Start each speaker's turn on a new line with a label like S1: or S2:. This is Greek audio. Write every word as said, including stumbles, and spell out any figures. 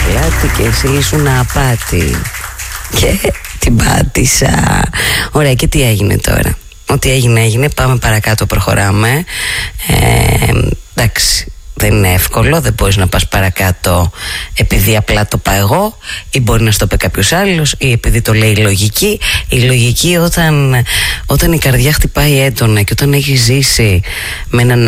S1: πλάτη και εσύ ήσουν απάτη. Και την πάτησα. Ωραία, και τι έγινε τώρα? Ό,τι έγινε έγινε, πάμε παρακάτω, προχωράμε. ε, Εντάξει, δεν είναι εύκολο, δεν μπορείς να πας παρακάτω επειδή απλά το πάω εγώ, ή μπορεί να στο πει κάποιος άλλος, ή επειδή το λέει η λογική. Η λογική όταν, όταν η καρδιά χτυπάει έντονα και όταν έχει ζήσει με έναν